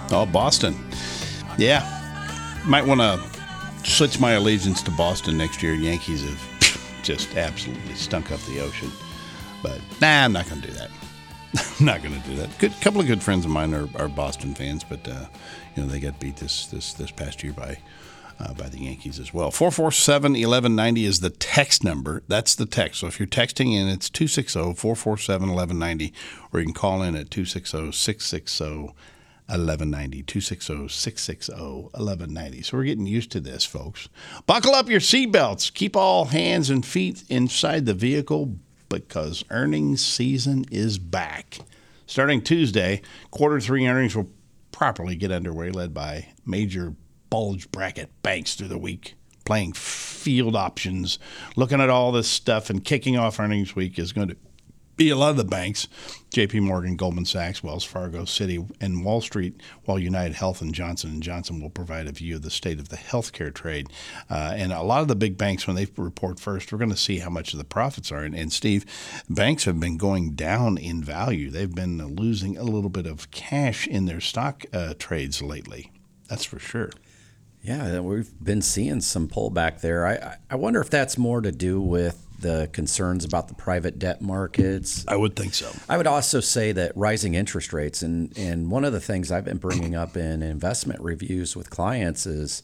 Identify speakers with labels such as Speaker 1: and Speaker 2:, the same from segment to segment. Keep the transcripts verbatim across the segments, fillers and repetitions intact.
Speaker 1: Oh, Boston. Yeah. Might want to switch my allegiance to Boston next year. Yankees have just absolutely stunk up the ocean. But, nah, I'm not going to do that. I'm not going to do that. Good couple of good friends of mine are, are Boston fans, but, uh, you know, they got beat this this, this past year by uh, by the Yankees as well. four four seven, one one nine zero is the text number. That's the text. So if you're texting in, it's two six zero, four four seven, one one nine zero, or you can call in at two six zero, six six zero, one one nine zero, two six zero, six six zero, one one nine zero. So we're getting used to this, folks. Buckle up your seatbelts. Keep all hands and feet inside the vehicle because earnings season is back. Starting Tuesday, quarter three earnings will properly get underway, led by major bulge bracket banks through the week, playing field options, looking at all this stuff, and kicking off earnings week is going to be a lot of the banks, J P Morgan, Goldman Sachs, Wells Fargo, Citi, and Wall Street, while United Health and Johnson and Johnson will provide a view of the state of the healthcare trade. Uh, and a lot of the big banks, when they report first, we're going to see how much of the profits are. And, and Steve, banks have been going down in value. They've been losing a little bit of cash in their stock uh, trades lately. That's for sure.
Speaker 2: Yeah, we've been seeing some pullback there. I, I wonder if that's more to do with the concerns about the private debt markets.
Speaker 1: I would think so.
Speaker 2: I would also say that rising interest rates, and, and one of the things I've been bringing up in investment reviews with clients is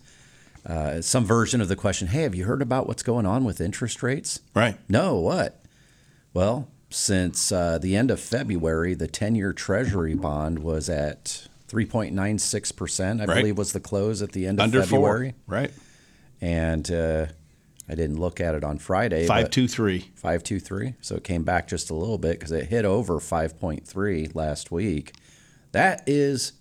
Speaker 2: uh, some version of the question, hey, have you heard about what's going on with interest rates?
Speaker 1: Right.
Speaker 2: No, what? Well, since uh, the end of February, the ten-year Treasury bond was at three point nine six percent, I
Speaker 1: right.
Speaker 2: believe was the close at the end of
Speaker 1: Under
Speaker 2: February.
Speaker 1: Four. Right.
Speaker 2: And uh, I didn't look at it on Friday.
Speaker 1: five two three.
Speaker 2: five two three. So it came back just a little bit because it hit over five point three last week. That is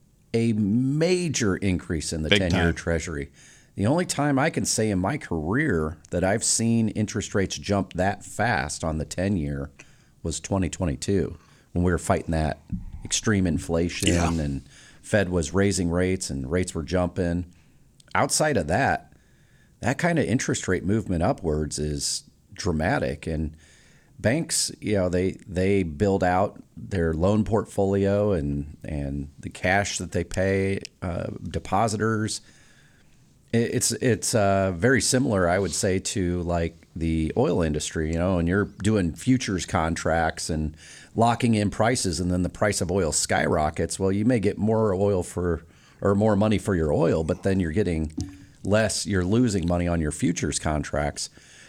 Speaker 2: a major increase in the
Speaker 1: Big
Speaker 2: ten-year
Speaker 1: time.
Speaker 2: Treasury. The only time I can say in my career that I've seen interest rates jump that fast on the ten-year was twenty twenty-two, when we were fighting that extreme inflation
Speaker 1: yeah.
Speaker 2: and Fed was raising rates and rates were jumping. Outside of that, that kind of interest rate movement upwards is dramatic. And banks, you know, they they build out their loan portfolio and and the cash that they pay uh, depositors. It's it's uh, very similar, I would say, to like the oil industry, you know, and you're doing futures contracts and locking in prices, and then the price of oil skyrockets. Well, you may get more oil for or more money for your oil, but then you're getting less. You're losing money on your futures contracts.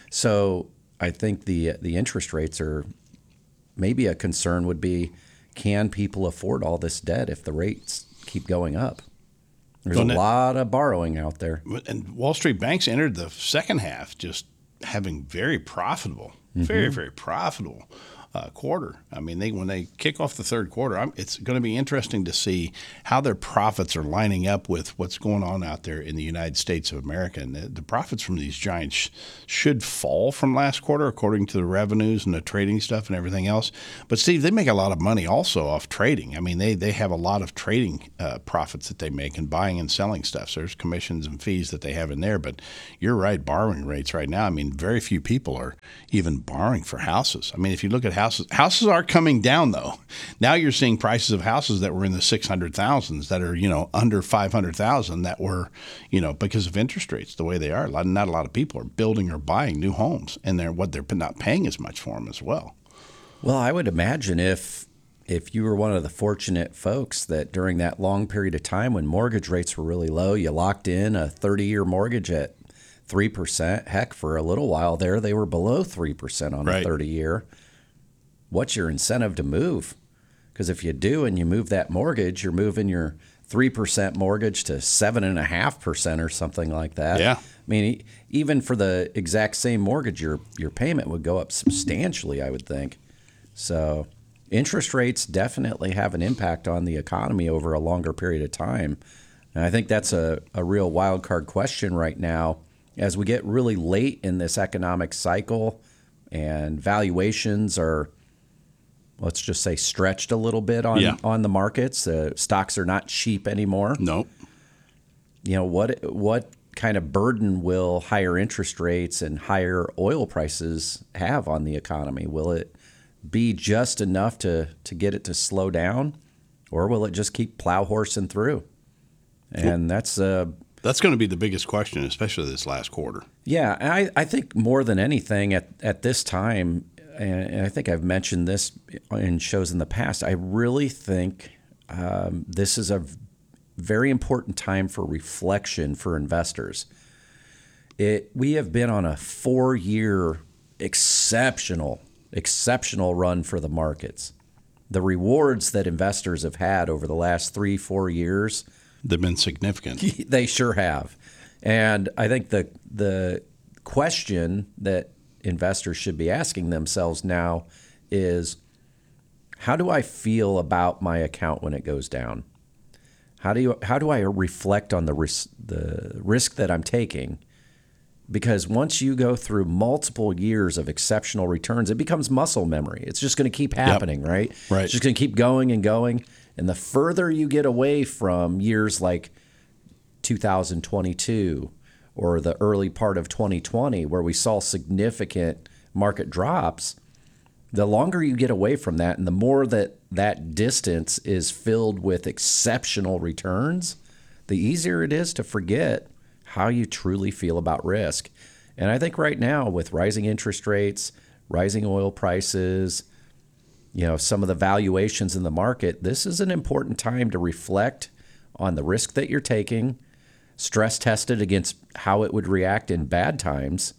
Speaker 2: So I think the the interest rates are maybe a concern. Would be, can people afford all this debt if the rates keep going up? There's
Speaker 1: Don't
Speaker 2: a
Speaker 1: it,
Speaker 2: lot of borrowing out there.
Speaker 1: And Wall Street banks entered the second half just having very profitable, mm-hmm. very, very profitable uh, quarter. I mean, they when they kick off the third quarter, I'm, it's going to be interesting to see how their profits are lining up with what's going on out there in the United States of America. And the, the profits from these giants sh- should fall from last quarter, according to the revenues and the trading stuff and everything else. But, Steve, they make a lot of money also off trading. I mean, they, they have a lot of trading uh, profits that they make and buying and selling stuff. So there's commissions and fees that they have in there. But you're right, borrowing rates right now, I mean, very few people are even borrowing for houses. I mean, if you look at houses, houses are coming down, though. Now you're seeing prices of houses that were in the six hundred thousands that are, you know, under five hundred thousand that were, you know, because of interest rates the way they are. Not a lot of people are building or buying new homes, and they're what they're not paying as much for them as well.
Speaker 2: Well, I would imagine if if you were one of the fortunate folks that during that long period of time when mortgage rates were really low, you locked in a thirty-year mortgage at three percent. Heck, for a little while there, they were below three percent on
Speaker 1: right.
Speaker 2: a thirty-year. What's your incentive to move? Because if you do and you move that mortgage, you're moving your three percent mortgage to seven point five percent or something like that.
Speaker 1: Yeah.
Speaker 2: I mean, even for the exact same mortgage, your your payment would go up substantially, I would think. So interest rates definitely have an impact on the economy over a longer period of time. And I think that's a, a real wild card question right now as we get really late in this economic cycle and valuations are, let's just say, stretched a little bit on,
Speaker 1: yeah.
Speaker 2: on the markets. Uh, stocks are not cheap anymore.
Speaker 1: Nope.
Speaker 2: You know, what what kind of burden will higher interest rates and higher oil prices have on the economy? Will it be just enough to, to get it to slow down? or will it just keep plow horsing through? And that's uh,
Speaker 1: That's going to be the biggest question, especially this last quarter.
Speaker 2: yeah. I, I think more than anything at at this time, and I think I've mentioned this in shows in the past, I really think um, this is a very important time for reflection for investors. It we have been on a four-year exceptional, exceptional run for the markets. The rewards that investors have had over the last three, four years,
Speaker 1: They've been significant.
Speaker 2: they sure have. And I think the the question that investors should be asking themselves now is, how do I feel about my account when it goes down? How do you how do I reflect on the risk the risk that I'm taking? Because once you go through multiple years of exceptional returns, it becomes muscle memory. It's just going to keep happening,
Speaker 1: Yep.
Speaker 2: right?
Speaker 1: Right.
Speaker 2: It's just going to keep going and going. And the further you get away from years like two thousand twenty-two or the early part of twenty twenty, where we saw significant market drops, the longer you get away from that and the more that that distance is filled with exceptional returns, the easier it is to forget how you truly feel about risk. And I think right now, with rising interest rates, rising oil prices, you know, some of the valuations in the market, this is an important time to reflect on the risk that you're taking, stress test it against how it would react in bad times,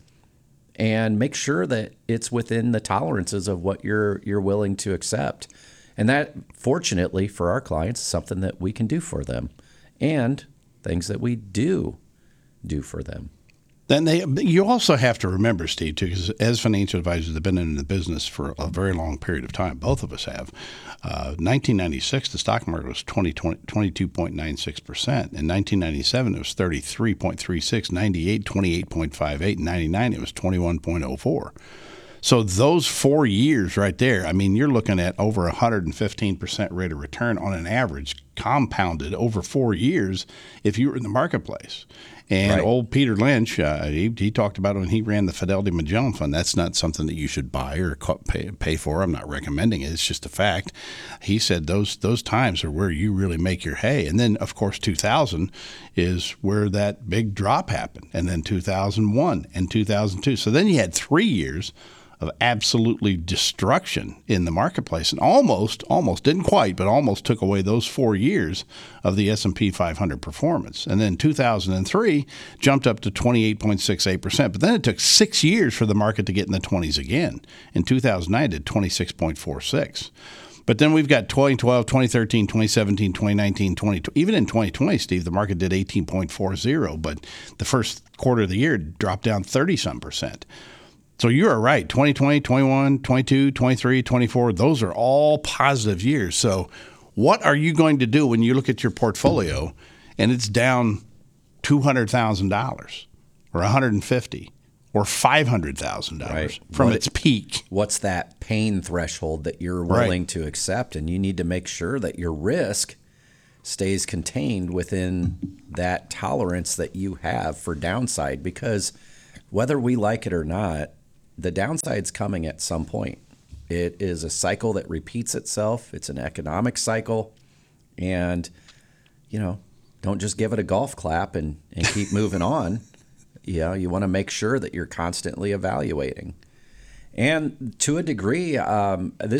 Speaker 2: and make sure that it's within the tolerances of what you're you're willing to accept. And that, fortunately for our clients, is something that we can do for them, and things that we do do for them.
Speaker 1: Then they, you also have to remember, Steve, too, because as financial advisors that have been in the business for a very long period of time, both of us have. Uh, nineteen ninety-six, the stock market was twenty-two point nine six percent. In nineteen ninety-seven, it was thirty-three point three six. ninety-eight, twenty-eight point five eight. In ninety-nine, it was twenty-one point oh four. So those four years right there, I mean, you're looking at over one hundred fifteen percent rate of return on an average, compounded over four years if you were in the marketplace. And
Speaker 2: Right.
Speaker 1: old Peter Lynch, uh, he, he talked about it when he ran the Fidelity Magellan Fund. That's not something that you should buy or co- pay, pay for. I'm not recommending it. It's just a fact. He said those those times are where you really make your hay. And then, of course, two thousand is where that big drop happened. And then two thousand one and two thousand two. So then you had three years of absolutely destruction in the marketplace, and almost, almost didn't quite, but almost took away those four years of the S and P five hundred performance. And then two thousand three jumped up to twenty-eight point six eight percent, but then it took six years for the market to get in the twenties again. In two thousand nine, it did twenty-six point four six. But then we've got twenty twelve, twenty thirteen, twenty seventeen, twenty nineteen, twenty twenty. Even in twenty twenty, Steve, the market did eighteen point four zero, but the first quarter of the year dropped down thirty-some percent. So you are right. twenty twenty, twenty-one, twenty-two, twenty-three, twenty-four, those are all positive years. So what are you going to do when you look at your portfolio and it's down two hundred thousand dollars or one hundred fifty thousand dollars or five hundred thousand dollars
Speaker 2: Right.
Speaker 1: from
Speaker 2: What
Speaker 1: its
Speaker 2: it-
Speaker 1: peak?
Speaker 2: What's that pain threshold that you're
Speaker 1: Right.
Speaker 2: willing to accept? And you need to make sure that your risk stays contained within that tolerance that you have for downside, because whether we like it or not, the downside's coming at some point. It is a cycle that repeats itself. It's an economic cycle. And, you know, don't just give it a golf clap and, and keep moving on. You know, you want to make sure that you're constantly evaluating. And to a degree, um, this